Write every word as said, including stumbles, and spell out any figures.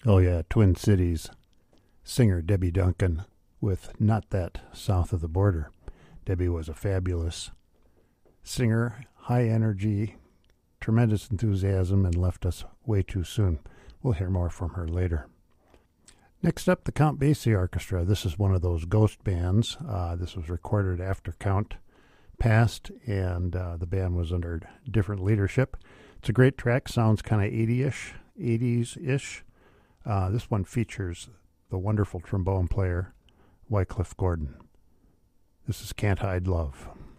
Oh, yeah, Twin Cities. Singer Debbie Duncan with Not That South of the Border. Debbie was a fabulous singer, high energy, tremendous enthusiasm, and left us way too soon. We'll hear more from her later. Next up, the Count Basie Orchestra. This is one of those ghost bands. Uh, this was recorded after Count passed, and uh, the band was under different leadership. It's a great track. Sounds kind of eighty-ish, eighties-ish. Uh, this one features the wonderful trombone player, Wycliffe Gordon. This is Can't Hide Love.